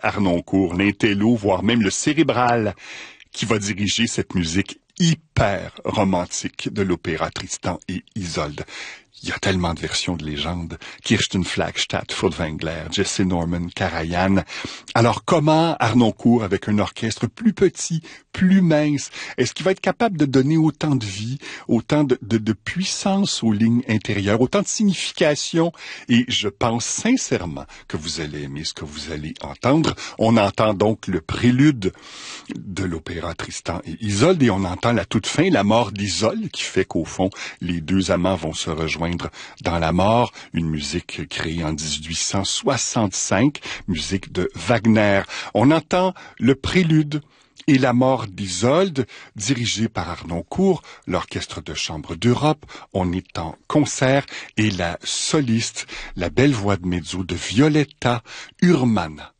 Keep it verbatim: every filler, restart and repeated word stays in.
Harnoncourt, l'intello, voire même le cérébral, qui va diriger cette musique hyper romantique de l'opéra Tristan et Isolde. Il y a tellement de versions de légende. Kirsten Flagstadt, Furtwängler, Jesse Norman, Karajan. Alors comment Harnoncourt, avec un orchestre plus petit, plus mince, est-ce qu'il va être capable de donner autant de vie, autant de, de, de puissance aux lignes intérieures, autant de signification? Et je pense sincèrement que vous allez aimer ce que vous allez entendre. On entend donc le prélude de l'opéra Tristan et Isolde et on entend la toute fin, la mort d'Isolde, qui fait qu'au fond, les deux amants vont se rejoindre dans la mort, une musique créée en dix-huit cent soixante-cinq, musique de Wagner. On entend le prélude et la mort d'Isolde, dirigé par Harnoncourt, l'Orchestre de chambre d'Europe. On est en concert et la soliste, la belle voix de mezzo de Violetta Urmana.